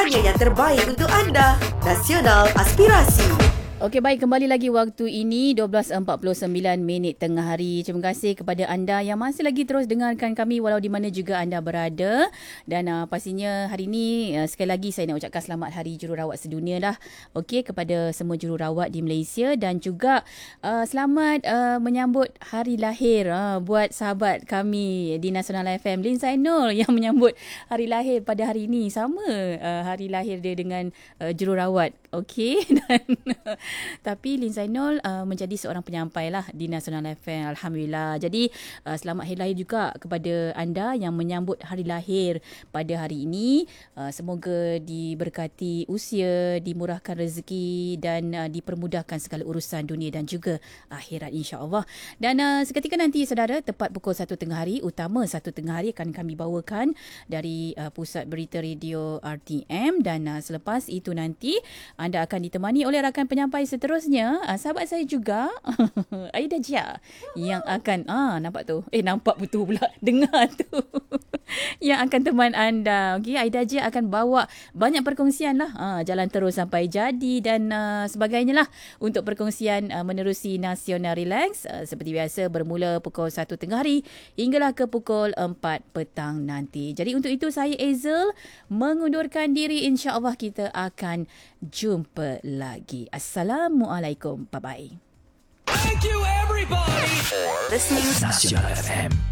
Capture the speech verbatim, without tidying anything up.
hanya yang terbaik untuk anda. Nasional Aspirasi. Okey, baik, kembali lagi waktu ini dua belas empat puluh sembilan minit tengah hari. Terima kasih kepada anda yang masih lagi terus dengarkan kami walau di mana juga anda berada. Dan uh, pastinya hari ini uh, sekali lagi saya nak ucapkan selamat Hari Jururawat Sedunia lah. Okey, kepada semua jururawat di Malaysia dan juga uh, selamat uh, menyambut hari lahir uh, buat sahabat kami di Nasional F M, Lin Zainul, yang menyambut hari lahir pada hari ini. Sama uh, hari lahir dia dengan uh, jururawat. Okey, dan tapi Lin Zainul uh, menjadi seorang penyampai lah di Nasional F M. Alhamdulillah. Jadi uh, selamat hari lahir juga kepada anda yang menyambut hari lahir pada hari ini. Uh, semoga diberkati usia, dimurahkan rezeki dan uh, dipermudahkan segala urusan dunia dan juga akhirat, insya-Allah. Dan uh, seketika nanti saudara, tepat pukul satu tengah hari, utama satu tengah hari akan kami bawakan dari uh, Pusat Berita Radio R T M. Dan uh, selepas itu nanti anda akan ditemani oleh rakan penyampai seterusnya, uh, sahabat saya juga, Aida Jia, yang akan, ah nampak tu, eh nampak betul pula, dengar tu, yang akan teman anda. Okey, Aida Jia akan bawa banyak perkongsian lah, ah, jalan terus sampai jadi dan uh, sebagainya lah untuk perkongsian uh, menerusi Nasional Relax uh, seperti biasa bermula pukul satu tengah hari hinggalah ke pukul empat petang nanti. Jadi untuk itu saya Azel mengundurkan diri, insya-Allah kita akan jumpa lagi. Assalamualaikum. Bye-bye. Thank you everybody for listening to Nasional F M.